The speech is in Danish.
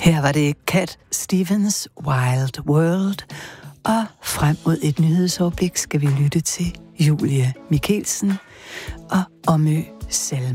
Her var det Cat Stevens' Wild World, og frem mod et nyhedsoverblik skal vi lytte til Julie Mikkelsen og Omø Salme.